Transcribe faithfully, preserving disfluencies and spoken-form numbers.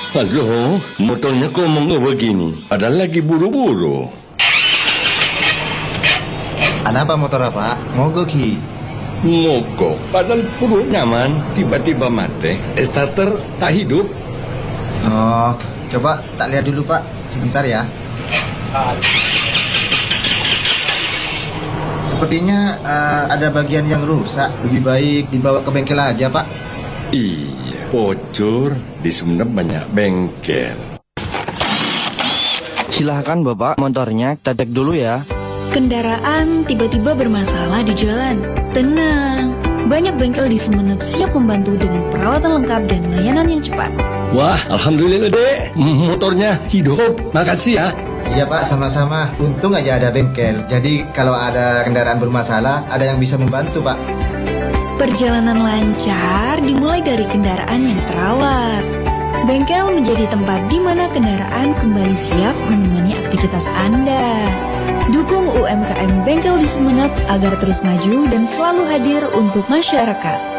Aduh, motornya kok mau begini? Padahal lagi buru-buru. Ada apa motor apa? Mogok Ki. Mogok, padahal perut nyaman, tiba-tiba mati. Starter tak hidup. Oh, coba tak lihat dulu Pak, sebentar ya. Sepertinya uh, ada bagian yang rusak. Lebih baik dibawa ke bengkel aja Pak. Iya, Pocur, di Sumenep banyak bengkel. Silahkan Bapak, motornya kita cek dulu ya. Kendaraan tiba-tiba bermasalah di jalan. Tenang, banyak bengkel di Sumenep siap membantu dengan perawatan lengkap dan layanan yang cepat. Wah, alhamdulillah dek, motornya hidup. Makasih ya. Iya Pak, sama-sama. Untung aja ada bengkel. Jadi kalau ada kendaraan bermasalah, ada yang bisa membantu Pak. Perjalanan lancar dimulai dari kendaraan yang terawat. Bengkel menjadi tempat di mana kendaraan kembali siap menemani aktivitas Anda. Dukung U M K M Bengkel di Sumenep agar terus maju dan selalu hadir untuk masyarakat.